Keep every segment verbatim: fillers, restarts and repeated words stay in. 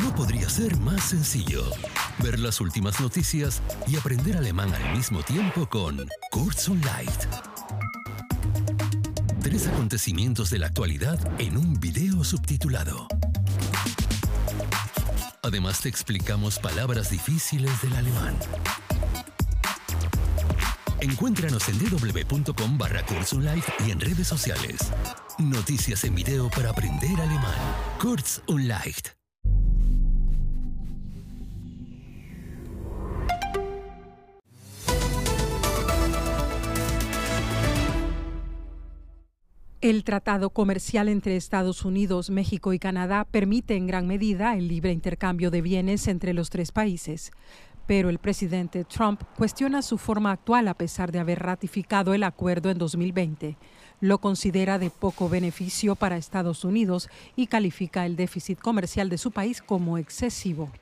No podría ser más sencillo. Ver las últimas noticias y aprender alemán al mismo tiempo con Kurzum Leicht. Tres acontecimientos de la actualidad en un video subtitulado. Además te explicamos palabras difíciles del alemán. Encuéntranos en w w w punto com barra Kurzum Leicht y en redes sociales. Noticias en video para aprender alemán. Kurzum Leicht. El tratado comercial entre Estados Unidos, México y Canadá permite en gran medida el libre intercambio de bienes entre los tres países. Pero el presidente Trump cuestiona su forma actual a pesar de haber ratificado el acuerdo en dos mil veinte. Lo considera de poco beneficio para Estados Unidos y califica el déficit comercial de su país como excesivo.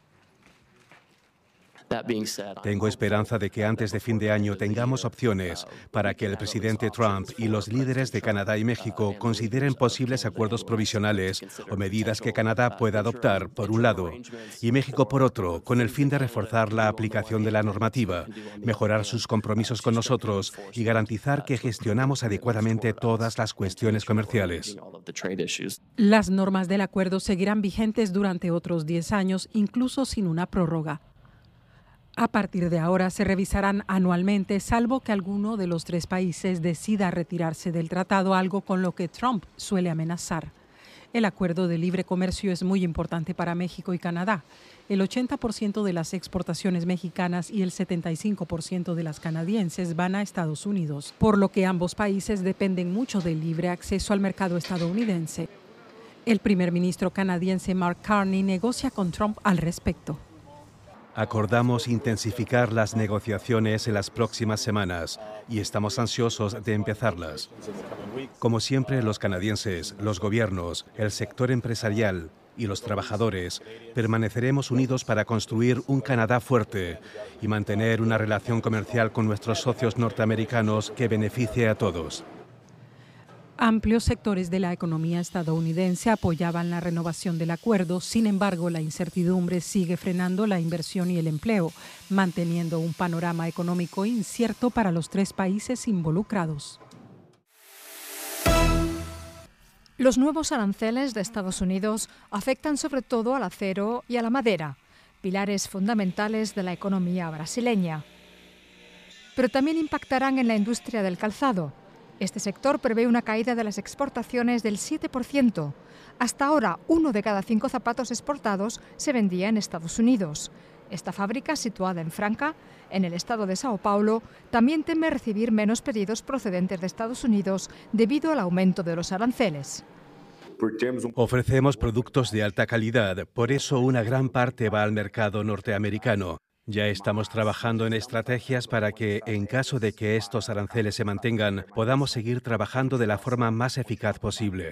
Tengo esperanza de que antes de fin de año tengamos opciones para que el presidente Trump y los líderes de Canadá y México consideren posibles acuerdos provisionales o medidas que Canadá pueda adoptar, por un lado, y México, por otro, con el fin de reforzar la aplicación de la normativa, mejorar sus compromisos con nosotros y garantizar que gestionamos adecuadamente todas las cuestiones comerciales. Las normas del acuerdo seguirán vigentes durante otros diez años, incluso sin una prórroga. A partir de ahora se revisarán anualmente, salvo que alguno de los tres países decida retirarse del tratado, algo con lo que Trump suele amenazar. El acuerdo de libre comercio es muy importante para México y Canadá. El ochenta por ciento de las exportaciones mexicanas y el setenta y cinco por ciento de las canadienses van a Estados Unidos, por lo que ambos países dependen mucho del libre acceso al mercado estadounidense. El primer ministro canadiense Mark Carney negocia con Trump al respecto. Acordamos intensificar las negociaciones en las próximas semanas y estamos ansiosos de empezarlas. Como siempre, los canadienses, los gobiernos, el sector empresarial y los trabajadores permaneceremos unidos para construir un Canadá fuerte y mantener una relación comercial con nuestros socios norteamericanos que beneficie a todos. Amplios sectores de la economía estadounidense apoyaban la renovación del acuerdo. Sin embargo, la incertidumbre sigue frenando la inversión y el empleo, manteniendo un panorama económico incierto para los tres países involucrados. Los nuevos aranceles de Estados Unidos afectan sobre todo al acero y a la madera, pilares fundamentales de la economía brasileña. Pero también impactarán en la industria del calzado. Este sector prevé una caída de las exportaciones del siete por ciento. Hasta ahora, uno de cada cinco zapatos exportados se vendía en Estados Unidos. Esta fábrica, situada en Franca, en el estado de Sao Paulo, también teme recibir menos pedidos procedentes de Estados Unidos debido al aumento de los aranceles. Ofrecemos productos de alta calidad, por eso una gran parte va al mercado norteamericano. Ya estamos trabajando en estrategias para que, en caso de que estos aranceles se mantengan, podamos seguir trabajando de la forma más eficaz posible.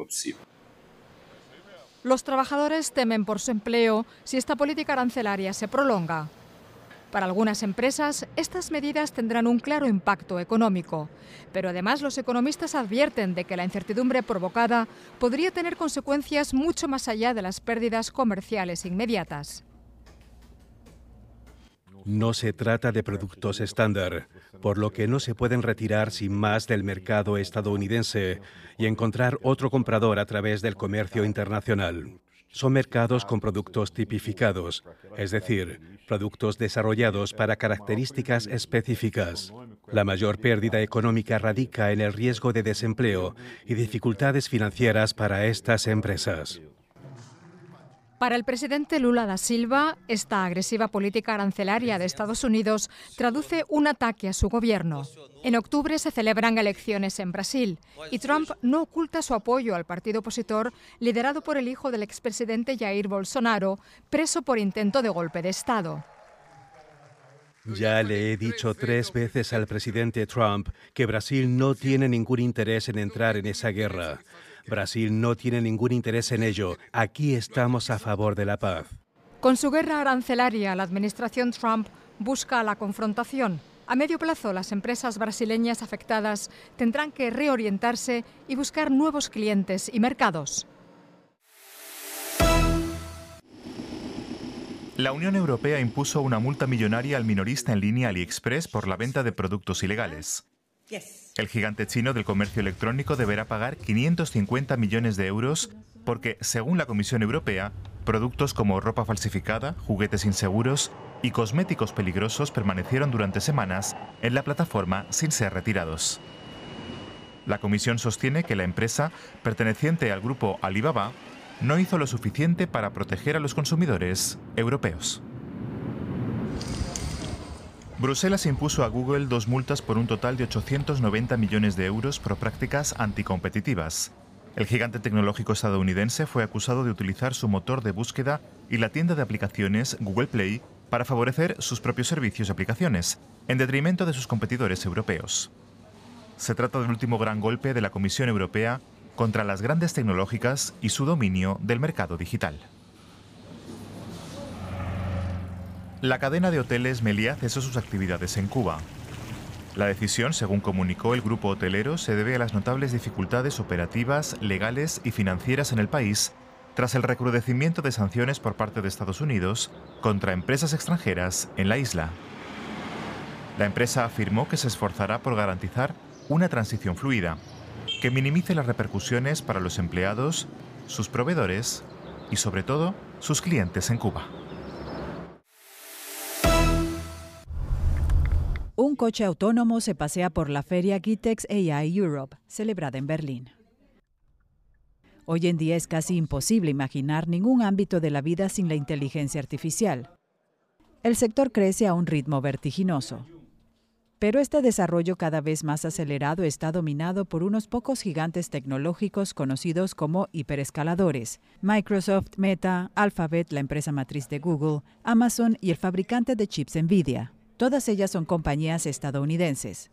Los trabajadores temen por su empleo si esta política arancelaria se prolonga. Para algunas empresas, estas medidas tendrán un claro impacto económico, pero además los economistas advierten de que la incertidumbre provocada podría tener consecuencias mucho más allá de las pérdidas comerciales inmediatas. No se trata de productos estándar, por lo que no se pueden retirar sin más del mercado estadounidense y encontrar otro comprador a través del comercio internacional. Son mercados con productos tipificados, es decir, productos desarrollados para características específicas. La mayor pérdida económica radica en el riesgo de desempleo y dificultades financieras para estas empresas. Para el presidente Lula da Silva, esta agresiva política arancelaria de Estados Unidos traduce un ataque a su gobierno. En octubre se celebran elecciones en Brasil y Trump no oculta su apoyo al partido opositor liderado por el hijo del expresidente Jair Bolsonaro, preso por intento de golpe de Estado. Ya le he dicho tres veces al presidente Trump que Brasil no tiene ningún interés en entrar en esa guerra. Brasil no tiene ningún interés en ello. Aquí estamos a favor de la paz. Con su guerra arancelaria, la administración Trump busca la confrontación. A medio plazo, las empresas brasileñas afectadas tendrán que reorientarse y buscar nuevos clientes y mercados. La Unión Europea impuso una multa millonaria al minorista en línea AliExpress por la venta de productos ilegales. El gigante chino del comercio electrónico deberá pagar quinientos cincuenta millones de euros porque, según la Comisión Europea, productos como ropa falsificada, juguetes inseguros y cosméticos peligrosos permanecieron durante semanas en la plataforma sin ser retirados. La Comisión sostiene que la empresa, perteneciente al grupo Alibaba, no hizo lo suficiente para proteger a los consumidores europeos. Bruselas impuso a Google dos multas por un total de ochocientos noventa millones de euros por prácticas anticompetitivas. El gigante tecnológico estadounidense fue acusado de utilizar su motor de búsqueda y la tienda de aplicaciones Google Play para favorecer sus propios servicios y aplicaciones, en detrimento de sus competidores europeos. Se trata del último gran golpe de la Comisión Europea contra las grandes tecnológicas y su dominio del mercado digital. La cadena de hoteles Meliá cesó sus actividades en Cuba. La decisión, según comunicó el grupo hotelero, se debe a las notables dificultades operativas, legales y financieras en el país tras el recrudecimiento de sanciones por parte de Estados Unidos contra empresas extranjeras en la isla. La empresa afirmó que se esforzará por garantizar una transición fluida, que minimice las repercusiones para los empleados, sus proveedores y, sobre todo, sus clientes en Cuba. Un coche autónomo se pasea por la feria Gitex A I Europe, celebrada en Berlín. Hoy en día es casi imposible imaginar ningún ámbito de la vida sin la inteligencia artificial. El sector crece a un ritmo vertiginoso. Pero este desarrollo cada vez más acelerado está dominado por unos pocos gigantes tecnológicos conocidos como hiperescaladores: Microsoft, Meta, Alphabet, la empresa matriz de Google, Amazon y el fabricante de chips Nvidia. Todas ellas son compañías estadounidenses.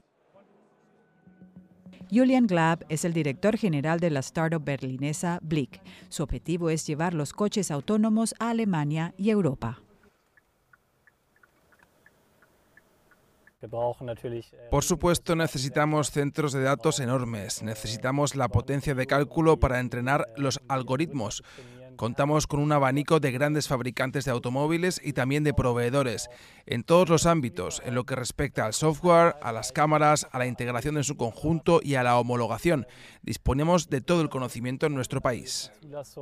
Julian Glab es el director general de la startup berlinesa Blick. Su objetivo es llevar los coches autónomos a Alemania y Europa. Por supuesto, necesitamos centros de datos enormes. Necesitamos la potencia de cálculo para entrenar los algoritmos. Contamos con un abanico de grandes fabricantes de automóviles y también de proveedores, en todos los ámbitos, en lo que respecta al software, a las cámaras, a la integración en su conjunto y a la homologación. Disponemos de todo el conocimiento en nuestro país.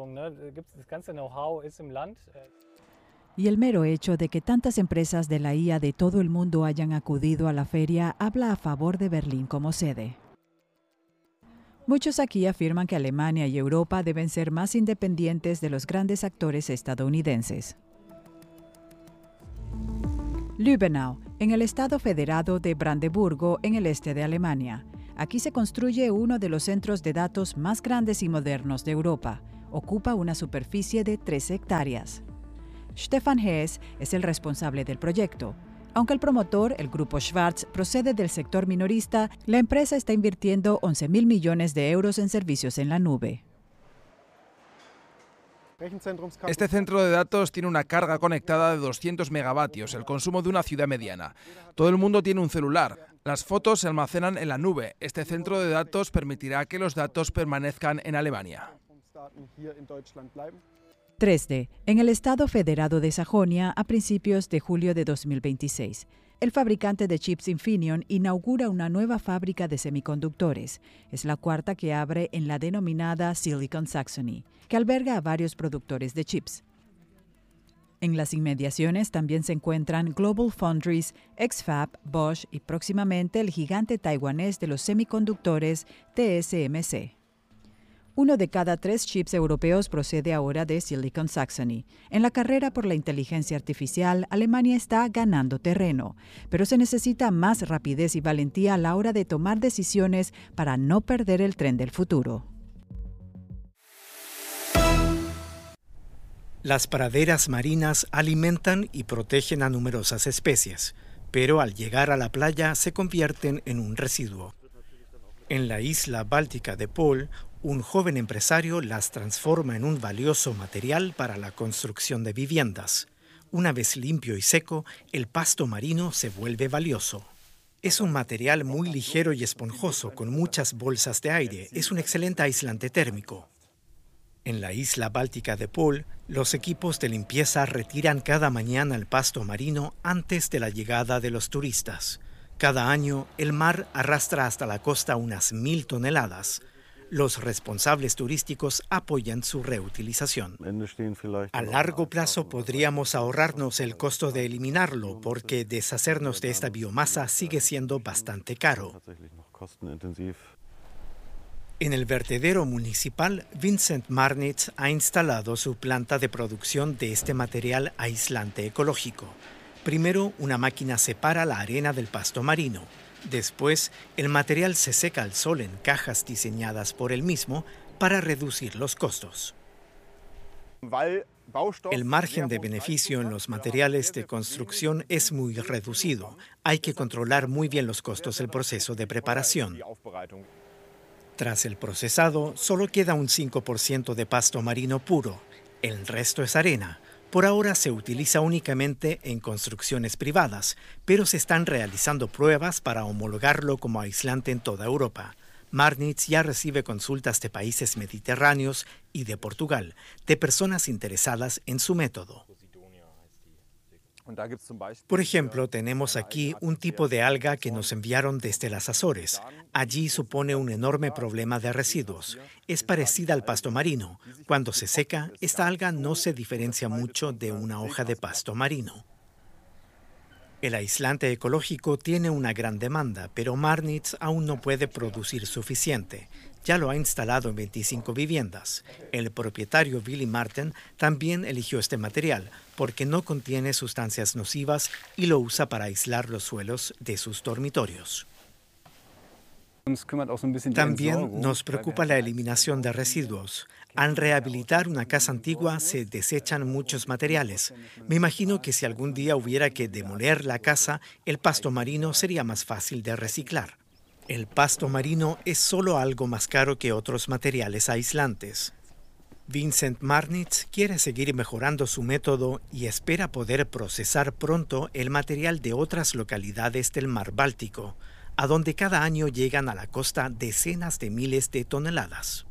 Y el mero hecho de que tantas empresas de la I A de todo el mundo hayan acudido a la feria habla a favor de Berlín como sede. Muchos aquí afirman que Alemania y Europa deben ser más independientes de los grandes actores estadounidenses. Lübbenau, en el estado federado de Brandeburgo, en el este de Alemania. Aquí se construye uno de los centros de datos más grandes y modernos de Europa. Ocupa una superficie de trece hectáreas. Stefan Hess es el responsable del proyecto. Aunque el promotor, el grupo Schwarz, procede del sector minorista, la empresa está invirtiendo once mil millones de euros en servicios en la nube. Este centro de datos tiene una carga conectada de doscientos megavatios, el consumo de una ciudad mediana. Todo el mundo tiene un celular. Las fotos se almacenan en la nube. Este centro de datos permitirá que los datos permanezcan en Alemania. tres D, en el estado federado de Sajonia a principios de julio de dos mil veintiséis. El fabricante de chips Infineon inaugura una nueva fábrica de semiconductores. Es la cuarta que abre en la denominada Silicon Saxony, que alberga a varios productores de chips. En las inmediaciones también se encuentran Global Foundries, X-Fab, Bosch y próximamente el gigante taiwanés de los semiconductores T S M C. Uno de cada tres chips europeos procede ahora de Silicon Saxony. En la carrera por la inteligencia artificial, Alemania está ganando terreno, pero se necesita más rapidez y valentía a la hora de tomar decisiones para no perder el tren del futuro. Las praderas marinas alimentan y protegen a numerosas especies, pero al llegar a la playa se convierten en un residuo. En la isla báltica de Pol, un joven empresario las transforma en un valioso material para la construcción de viviendas. Una vez limpio y seco, el pasto marino se vuelve valioso. Es un material muy ligero y esponjoso, con muchas bolsas de aire. Es un excelente aislante térmico. En la isla báltica de Pol, Los equipos de limpieza retiran cada mañana el pasto marino antes de la llegada de los turistas. Cada año, el mar arrastra hasta la costa unas mil toneladas. Los responsables turísticos apoyan su reutilización. A largo plazo podríamos ahorrarnos el costo de eliminarlo, porque deshacernos de esta biomasa sigue siendo bastante caro. En el vertedero municipal, Vincent Marnitz ha instalado su planta de producción de este material aislante ecológico. Primero, una máquina separa la arena del pasto marino. Después, el material se seca al sol en cajas diseñadas por él mismo para reducir los costos. El margen de beneficio en los materiales de construcción es muy reducido. Hay que controlar muy bien los costos del proceso de preparación. Tras el procesado, solo queda un cinco por ciento de pasto marino puro. El resto es arena. Por ahora se utiliza únicamente en construcciones privadas, pero se están realizando pruebas para homologarlo como aislante en toda Europa. Marnitz ya recibe consultas de países mediterráneos y de Portugal, de personas interesadas en su método. Por ejemplo, tenemos aquí un tipo de alga que nos enviaron desde las Azores. Allí supone un enorme problema de residuos. Es parecida al pasto marino. Cuando se seca, esta alga no se diferencia mucho de una hoja de pasto marino. El aislante ecológico tiene una gran demanda, pero Marnitz aún no puede producir suficiente. Ya lo ha instalado en veinticinco viviendas. El propietario Willy Marten también eligió este material porque no contiene sustancias nocivas y lo usa para aislar los suelos de sus dormitorios. También nos preocupa la eliminación de residuos. Al rehabilitar una casa antigua se desechan muchos materiales. Me imagino que si algún día hubiera que demoler la casa, el pasto marino sería más fácil de reciclar. El pasto marino es solo algo más caro que otros materiales aislantes. Vincent Marnitz quiere seguir mejorando su método y espera poder procesar pronto el material de otras localidades del mar Báltico, a donde cada año llegan a la costa decenas de miles de toneladas.